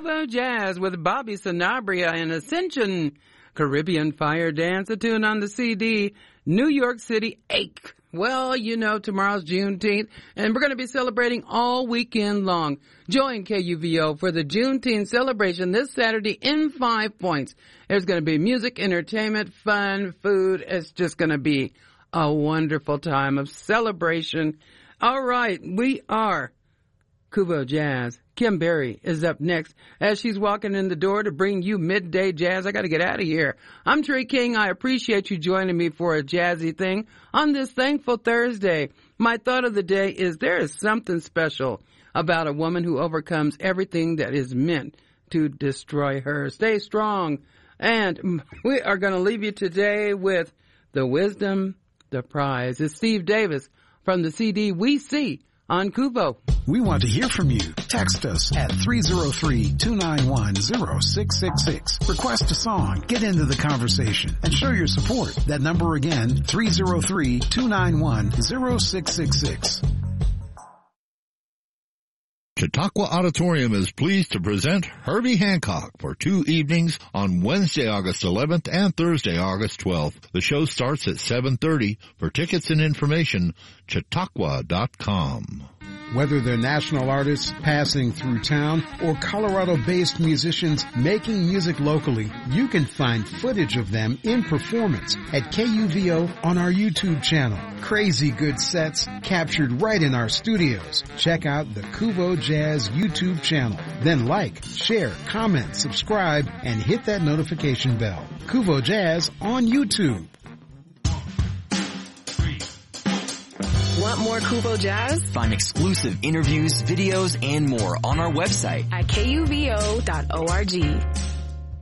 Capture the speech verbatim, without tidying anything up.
Kubo Jazz with Bobby Sanabria and Ascension. Caribbean Fire Dance, a tune on the C D. New York City Ache. Well, you know, tomorrow's Juneteenth, and we're going to be celebrating all weekend long. Join K U V O for the Juneteenth celebration this Saturday in Five Points. There's going to be music, entertainment, fun, food. It's just going to be a wonderful time of celebration. All right, we are Kubo Jazz. Kim Berry is up next as she's walking in the door to bring you midday jazz. I got to get out of here. I'm Trey King. I appreciate you joining me for a jazzy thing on this Thankful Thursday. My thought of the day is there is something special about a woman who overcomes everything that is meant to destroy her. Stay strong. And we are going to leave you today with The Wisdom, the Prize. It's Steve Davis from the C D We See on Kubo. We want to hear from you. Text us at three oh three, two nine one, oh six six six. Request a song. Get into the conversation and show your support. That number again, three oh three, two nine one, oh six six six. Chautauqua Auditorium is pleased to present Herbie Hancock for two evenings on Wednesday, August eleventh and Thursday, August twelfth. The show starts at seven thirty. For tickets and information, chautauqua dot com. Whether they're national artists passing through town or Colorado-based musicians making music locally, you can find footage of them in performance at K U V O on our YouTube channel. Crazy good sets captured right in our studios. Check out the Kubo Jazz YouTube channel. Then like, share, comment, subscribe, and hit that notification bell. Kubo Jazz on YouTube. Want more Kubo Jazz? Find exclusive interviews, videos, and more on our website at K U V O dot org.